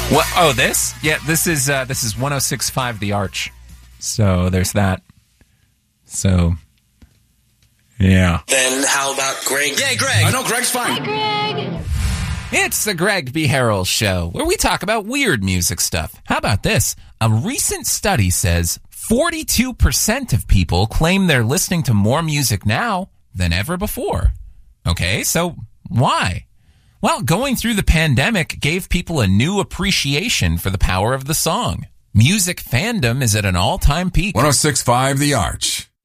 What? Oh, this? Yeah, this is 106.5 The Arch. So there's that. So, yeah. Then how about Greg? Yeah, Greg. I know Greg's fine. Hi, Greg. It's the Greg B. Harrell Show, where we talk about weird music stuff. How about this? A recent study says 42% of people claim they're listening to more music now than ever before. Okay, so why? Well, going through the pandemic gave people a new appreciation for the power of the song. Music fandom is at an all-time peak. 106.5 The Arch.